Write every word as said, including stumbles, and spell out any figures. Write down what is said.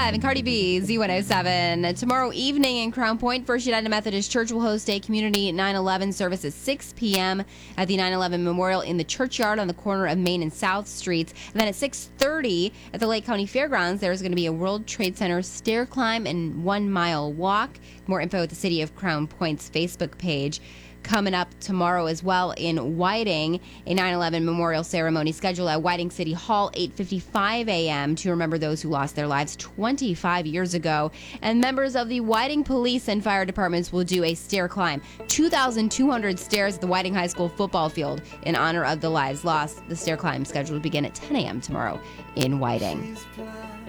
five and Cardi B, Z one oh seven. Tomorrow evening in Crown Point, First United Methodist Church will host a community nine eleven service at six p.m. at the nine eleven Memorial in the churchyard on the corner of Main and South Streets. And then at six thirty at the Lake County Fairgrounds, there's going to be a World Trade Center stair climb and one mile walk. More info at the City of Crown Point's Facebook page. Coming up tomorrow as well in Whiting, a nine eleven memorial ceremony scheduled at Whiting City Hall, eight fifty-five a.m. to remember those who lost their lives twenty-five years ago. And members of the Whiting Police and Fire Departments will do a stair climb, two thousand two hundred stairs at the Whiting High School football field in honor of the lives lost. The stair climb scheduled to begin at ten a.m. tomorrow in Whiting.